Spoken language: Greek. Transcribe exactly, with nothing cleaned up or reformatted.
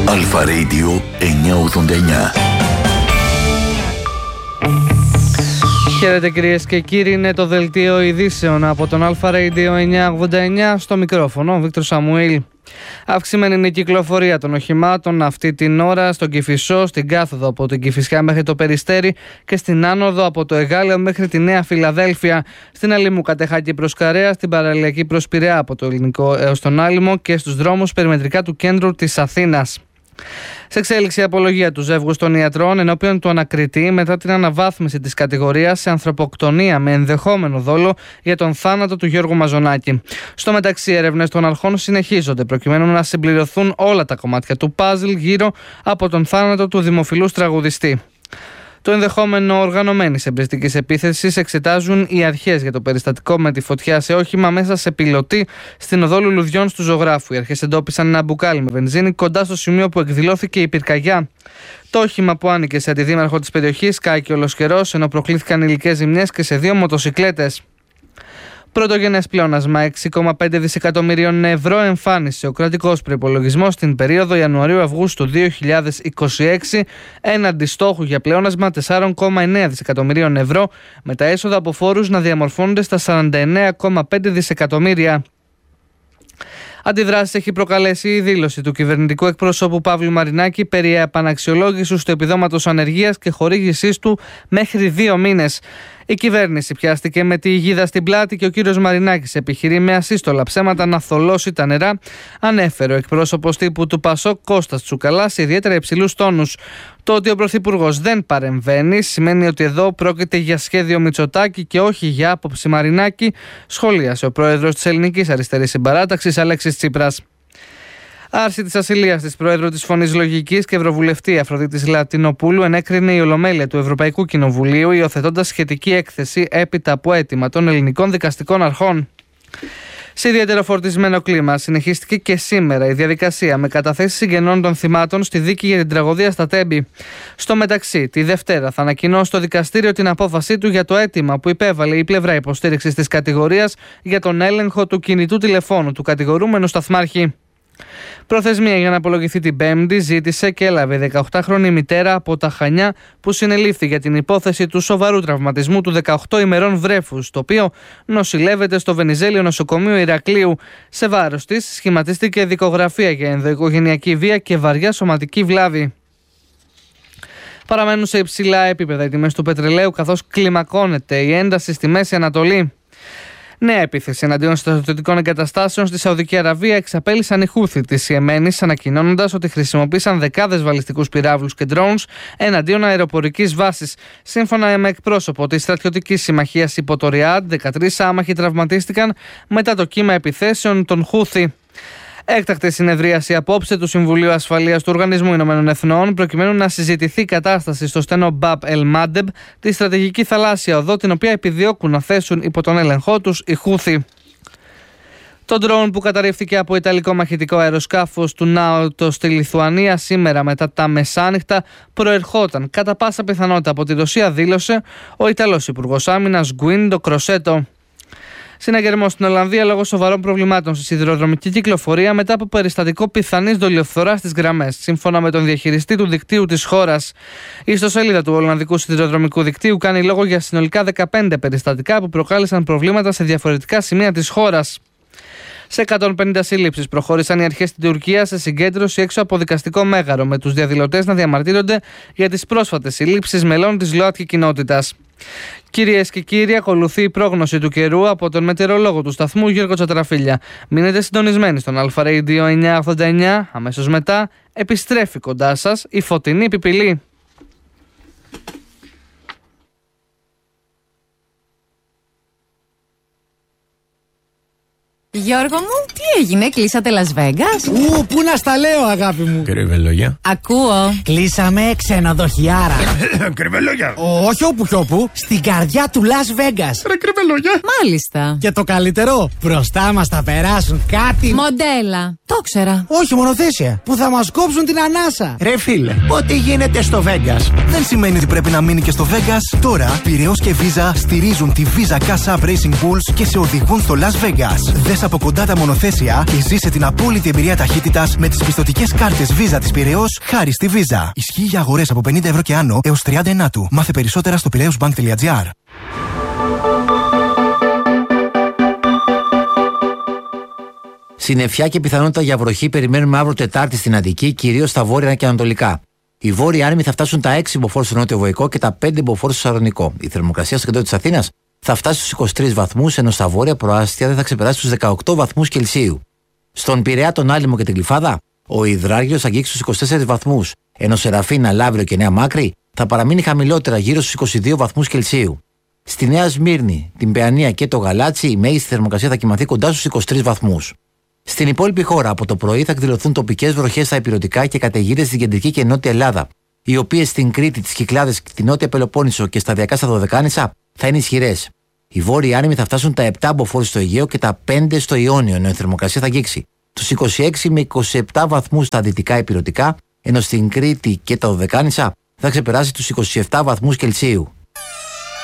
Αλφα Radio εννιακόσια ογδόντα εννιά. Χαίρετε κυρίες και κύριοι, είναι το δελτίο ειδήσεων από τον Αλφα Radio εννιακόσια ογδόντα εννιά, στο μικρόφωνο ο Βίκτορ Σαμουήλ. Αυξημένη είναι η κυκλοφορία των οχημάτων αυτή την ώρα στον Κηφισό, στην κάθοδο από την Κηφισιά μέχρι το Περιστέρι και στην άνοδο από το Εγάλεο μέχρι τη Νέα Φιλαδέλφια, στην Αλήμου Κατεχάκη προς Καρέα, στην παραλιακή προς Πειραιά από το Ελληνικό έως τον Άλυμο και στους δρόμους περιμετρικά του κέντρου της Αθήνας. Σε εξέλιξη η απολογία του ζεύγους των ιατρών ενώπιον του ανακριτή μετά την αναβάθμιση της κατηγορίας σε ανθρωποκτονία με ενδεχόμενο δόλο για τον θάνατο του Γιώργου Μαζονάκη. Στο μεταξύ, έρευνες των αρχών συνεχίζονται προκειμένου να συμπληρωθούν όλα τα κομμάτια του παζλ γύρω από τον θάνατο του δημοφιλούς τραγουδιστή. Το ενδεχόμενο οργανωμένης εμπριστικής επίθεσης εξετάζουν οι αρχές για το περιστατικό με τη φωτιά σε όχημα μέσα σε πιλωτή στην οδό Λουλουδιών του Ζωγράφου. Οι αρχές εντόπισαν ένα μπουκάλι με βενζίνη κοντά στο σημείο που εκδηλώθηκε η πυρκαγιά. Το όχημα που άνοικε σε αντιδήμαρχο της περιοχής κάηκε όλος καιρός, ενώ προκλήθηκαν υλικές ζημιές και σε δύο μοτοσικλέτες. Πρωτογενές πλεόνασμα έξι κόμμα πέντε δισεκατομμυρίων ευρώ εμφάνισε ο κρατικός προϋπολογισμός στην περίοδο Ιανουαρίου-Αυγούστου δύο χιλιάδες είκοσι έξι, έναντι στόχου για πλεόνασμα τέσσερα κόμμα εννέα δισεκατομμυρίων ευρώ, με τα έσοδα από φόρους να διαμορφώνονται στα σαράντα εννέα κόμμα πέντε δισεκατομμύρια. Αντιδράσεις έχει προκαλέσει η δήλωση του κυβερνητικού εκπρόσωπου Παύλου Μαρινάκη περί επαναξιολόγησης του επιδόματος ανεργίας και χορήγησής του μέχρι δύο μήνες. Η κυβέρνηση πιάστηκε με τη γίδα στην πλάτη και ο κύριος Μαρινάκης επιχειρεί με ασύστολα ψέματα να θολώσει τα νερά, ανέφερε ο εκπρόσωπος τύπου του Πασόκ Κώστας Τσουκαλάς σε ιδιαίτερα υψηλούς τόνους. Το ότι ο Πρωθυπουργός δεν παρεμβαίνει σημαίνει ότι εδώ πρόκειται για σχέδιο Μητσοτάκη και όχι για άποψη Μαρινάκη, σχολίασε ο πρόεδρος της Ελληνικής Αριστερής Συμπαράταξης Αλέξης Τσίπρας. Άρση της ασυλίας της Προέδρου της Φωνής Λογικής και Ευρωβουλευτή Αφροδίτης Λατινοπούλου ενέκρινε η Ολομέλεια του Ευρωπαϊκού Κοινοβουλίου, υιοθετώντας σχετική έκθεση έπειτα από αίτημα των ελληνικών δικαστικών αρχών. Σε ιδιαίτερο φορτισμένο κλίμα συνεχίστηκε και σήμερα η διαδικασία με καταθέσεις συγγενών των θυμάτων στη δίκη για την τραγωδία στα Τέμπη. Στο μεταξύ, τη Δευτέρα θα ανακοινώσει το δικαστήριο την απόφασή του για το αίτημα που υπέβαλε η πλευρά υποστήριξης της κατηγορίας για τον έλεγχο του κινητού τηλεφώνου του κατηγορούμενου σταθμάρχη. Προθεσμία για να απολογηθεί την Πέμπτη ζήτησε και έλαβε η δεκαοκτάχρονη μητέρα από τα Χανιά που συνελήφθη για την υπόθεση του σοβαρού τραυματισμού του δεκαοκτώ ημερών βρέφους, το οποίο νοσηλεύεται στο Βενιζέλιο Νοσοκομείο Ηρακλείου. Σε βάρος της σχηματίστηκε δικογραφία για ενδοοικογενειακή βία και βαριά σωματική βλάβη. Παραμένουν σε υψηλά επίπεδα οι τιμές του πετρελαίου, καθώς κλιμακώνεται η ένταση στη Μέση Ανατολή. Νέα επίθεση εναντίον στρατιωτικών εγκαταστάσεων στη Σαουδική Αραβία εξαπέλυσαν οι Χούθι της Ιεμένης, ανακοινώνοντας ότι χρησιμοποίησαν δεκάδες βαλιστικούς πυράβλους και drones εναντίον αεροπορικής βάσης. Σύμφωνα με εκπρόσωπο της στρατιωτικής συμμαχίας υπό το Ριάντ, δεκατρείς άμαχοι τραυματίστηκαν μετά το κύμα επιθέσεων των Χούθι. Έκτακτη συνεδρίαση απόψε του Συμβουλίου Ασφαλείας του Οργανισμού Ηνωμένων Εθνών προκειμένου να συζητηθεί η κατάσταση στο στενό Μπαμπ Ελ Μάντεμπ, τη στρατηγική θαλάσσια οδό, την οποία επιδιώκουν να θέσουν υπό τον έλεγχό τους οι Χούθι. Το ντρόουν που καταρρίφθηκε από ιταλικό μαχητικό αεροσκάφος του ΝΑΤΟ στη Λιθουανία σήμερα μετά τα μεσάνυχτα προερχόταν κατά πάσα πιθανότητα από τη Ρωσία, δήλωσε ο Ιταλός Υπουργός Άμυνας Γκουίντο Κροσέτο. Συναγερμό στην Ολλανδία λόγω σοβαρών προβλημάτων στη σιδηροδρομική κυκλοφορία μετά από περιστατικό πιθανής δολιοφθοράς στις γραμμές, σύμφωνα με τον διαχειριστή του δικτύου της χώρας. Η ιστοσελίδα του Ολλανδικού Σιδηροδρομικού Δικτύου κάνει λόγο για συνολικά δεκαπέντε περιστατικά που προκάλεσαν προβλήματα σε διαφορετικά σημεία της χώρας. Σε εκατόν πενήντα σύλληψεις προχώρησαν οι αρχές στην Τουρκία σε συγκέντρωση έξω από δικαστικό μέγαρο, με τους διαδηλωτές να διαμαρτύρονται για τις πρόσφατες συλλήψεις μελών της ΛΟΑΤΚΙ κοινότητας. Κυρίες και κύριοι, ακολουθεί η πρόγνωση του καιρού από τον μετεωρολόγο του σταθμού Γιώργο Τσατραφίλια. Μείνετε συντονισμένοι στον Αλφα Radio εννιακόσια ογδόντα εννιά. Αμέσως μετά επιστρέφει κοντά σας η φωτεινή πιπηλή. Γιώργο μου, τι έγινε, κλείσατε Las Vegas? Ου, πού να στα λέω, αγάπη μου. Κρυβελόγια. Ακούω. Κλείσαμε ξενοδοχιάρα. Κρυβελόγια. Όχι όπου κι όπου, στην καρδιά του Las Vegas. Ρε κρυβελόγια. Μάλιστα. Και το καλύτερο, μπροστά μας θα περάσουν κάτι. Μοντέλα. Το ξέρα. Όχι, μονοθέσια. Που θα μας κόψουν την ανάσα. Ρε φίλε, ό,τι γίνεται στο Vegas δεν σημαίνει ότι πρέπει να μείνει και στο Vegas. Τώρα, Πειραιώς και Visa στηρίζουν τη Visa Cash App Racing Bulls και σε οδηγούν στο Las Vegas. Δες από από κοντά τα μονοθέσια και ζήσε την απόλυτη εμπειρία ταχύτητας με τις πιστωτικές κάρτες Visa της Πειραιώς χάρη στη Visa. Ισχύει για αγορές από πενήντα ευρώ και άνω έως τριάντα ενάτου. Μάθε περισσότερα στο πειραιώσμπανκ τελεία τζι άρ. Συννεφιά και πιθανότητα για βροχή περιμένουμε αύριο Τετάρτη στην Αττική, κυρίως στα βόρεια και ανατολικά. Οι βόρειοι άνεμοι θα φτάσουν τα έξι μποφόρ στο νότιο βοϊκό και τα πέντε μποφόρ στο Σαλονικό. Η θερμοκρασία στο κέντρο της Αθήνας θα φτάσει στους είκοσι τρεις βαθμούς, ενώ στα βόρεια προάστια δεν θα ξεπεράσει τους δεκαοκτώ βαθμούς Κελσίου. Στον Πειραιά, τον Άλυμο και την Γλυφάδα, ο Ιδράγιος θα αγγίξει στους είκοσι τέσσερις βαθμούς, ενώ Σεραφίνα, Λαύριο και Νέα Μάκρη θα παραμείνει χαμηλότερα γύρω στους είκοσι δύο βαθμούς Κελσίου. Στη Νέα Σμύρνη, την Παιανία και το Γαλάτσι, η μέγιστη θερμοκρασία θα κυμανθεί κοντά στους είκοσι τρεις βαθμούς. Στην υπόλοιπη χώρα, από το πρωί θα εκδηλωθούν τοπικές βροχές στα ηπειρωτικά και καταιγίδες στην κεντρική και νότια Ελλάδα, οι οποίες στην Κρήτη, τις Κυκλάδες, τη νότια Πελοπόννησο και σταδιακά στα Δωδεκάνησα θα είναι ισχυρές. Οι βόρειοι άνεμοι θα φτάσουν τα επτά μποφόρ στο Αιγαίο και τα πέντε στο Ιόνιο, ενώ η θερμοκρασία θα αγγίξει τους είκοσι έξι με είκοσι επτά βαθμούς στα δυτικά ηπειρωτικά, ενώ στην Κρήτη και τα Δωδεκάνησα θα ξεπεράσει τους είκοσι επτά βαθμούς Κελσίου.